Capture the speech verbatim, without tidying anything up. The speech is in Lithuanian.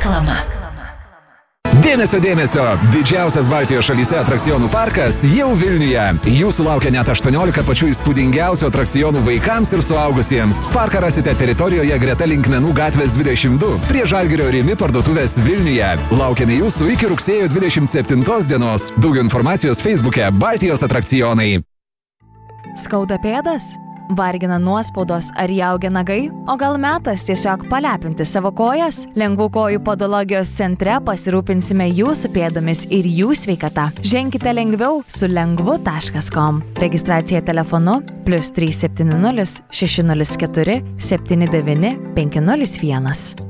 Reklama. Dėmesio, dėmesio! Didžiausias Baltijos šalyse atrakcionų parkas jau Vilniuje. Jūsų laukia net aštuoniolika pačių įspūdingiausių atrakcionų vaikams ir suaugusiems. Parką rasite teritorijoje greta Linkmenų gatvės dvidešimt du, prie Žalgirio Rimi parduotuvės Vilniuje. Laukiame jūsų iki rugsėjo dvidešimt septintos dienos. Daugiau informacijos Facebook'e Baltijos atrakcionai. Skauda pėdas? Vargina nuospaudos ar jaugia nagai? O gal metas tiesiog palepinti savo kojas? Lengvų kojų podologijos centre pasirūpinsime jūsų pėdomis ir jų sveikata. Ženkite lengviau su lengvu taškas com. Registracija telefonu plius trys septyni nulis šeši nulis keturi septyni devyni penki nulis vienas.